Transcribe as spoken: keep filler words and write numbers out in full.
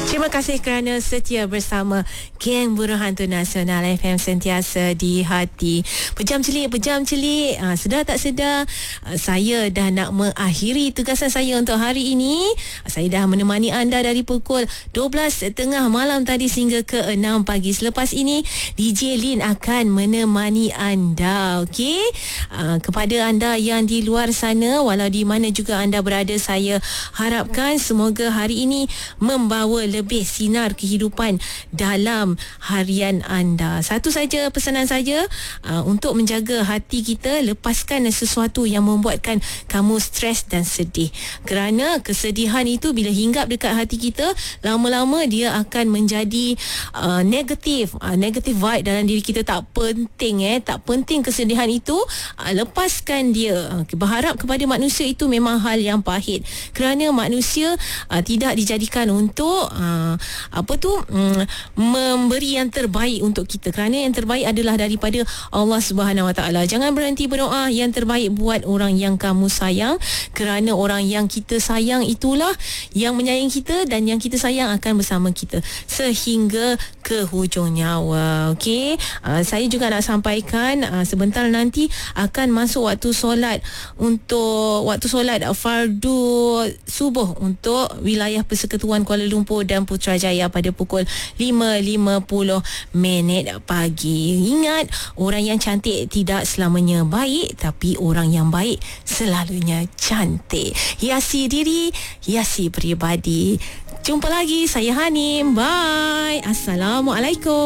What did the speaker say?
Terima kasih kerana setia bersama Geng Buruh Hantu Nasional F M sentiasa di hati. Pejam celik, pejam celik. Ha, sedar tak sedar, ha, saya dah nak mengakhiri tugasan saya untuk hari ini. Saya dah menemani anda dari pukul dua belas tiga puluh malam tadi sehingga ke enam pagi. Selepas ini, D J Lin akan menemani anda. Okey? Ha, kepada anda yang di luar sana, walau di mana juga anda berada, saya harapkan semoga hari ini membawa lebih sinar kehidupan dalam harian anda. Satu saja pesanan saja, uh, untuk menjaga hati kita, lepaskan sesuatu yang membuatkan kamu stres dan sedih. Kerana kesedihan itu bila hinggap dekat hati kita, lama-lama dia akan menjadi uh, negatif, uh, negatif vibe dalam diri kita. Tak penting eh, tak penting kesedihan itu, uh, lepaskan dia. Uh, berharap kepada manusia itu memang hal yang pahit. Kerana manusia uh, tidak dijadikan untuk uh, apa tu um, memberi yang terbaik untuk kita, kerana yang terbaik adalah daripada Allah Subhanahu Wa Taala. Jangan berhenti berdoa yang terbaik buat orang yang kamu sayang, kerana orang yang kita sayang itulah yang menyayangi kita, dan yang kita sayang akan bersama kita sehingga ke hujung nyawa. Okey, uh, saya juga nak sampaikan uh, sebentar nanti akan masuk waktu solat, untuk waktu solat fardu subuh untuk wilayah Persekutuan Kuala Lumpur dan Putrajaya pada pukul lima lima puluh minit pagi. Ingat, orang yang cantik tidak selamanya baik, tapi orang yang baik selalunya cantik. Hiasi diri, hiasi peribadi. Jumpa lagi, saya Hanim. Bye. Assalamualaikum.